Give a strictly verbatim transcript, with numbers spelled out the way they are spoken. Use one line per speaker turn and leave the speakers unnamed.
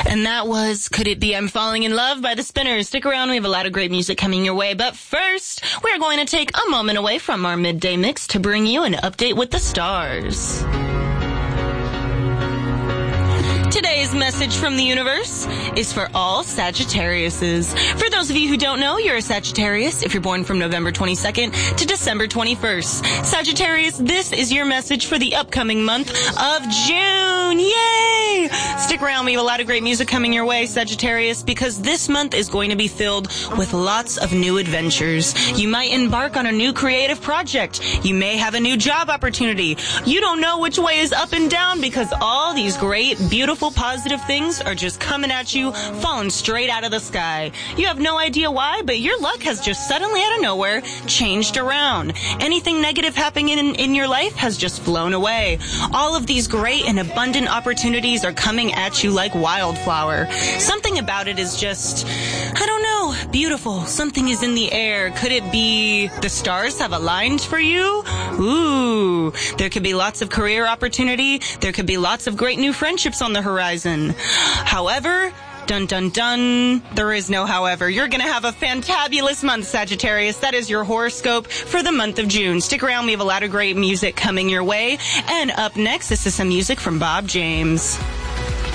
And that was Could It Be I'm Falling in Love by the Spinners. Stick around, we have a lot of great music coming your way. But first, we're going to take a moment away from our midday mix to bring you an update with the stars. Today's message from the universe is for all Sagittariuses. For those of you who don't know, you're a Sagittarius if you're born from November twenty-second to December twenty-first. Sagittarius, this is your message for the upcoming month of June. Yay! Stick around, we have a lot of great music coming your way, Sagittarius, because this month is going to be filled with lots of new adventures. You might embark on a new creative project. You may have a new job opportunity. You don't know which way is up and down because all these great, beautiful, positive things are just coming at you, falling straight out of the sky. You have no idea why, but your luck has just suddenly out of nowhere changed around. Anything negative happening in, in your life has just flown away. All of these great and abundant opportunities are coming at you like wildflower. Something about it is just, I don't know, beautiful. Something is in the air. Could it be the stars have aligned for you? Ooh, there could be lots of career opportunity. There could be lots of great new friendships on the horizon. However, dun dun dun, there is no however. You're going to have a fantabulous month, Sagittarius. That is your horoscope for the month of June. Stick around, we have a lot of great music coming your way. And up next, this is some music from Bob James.